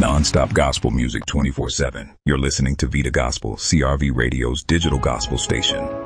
Non-stop gospel music 24/7. You're listening to Vita Gospel, CRV Radio's digital gospel station.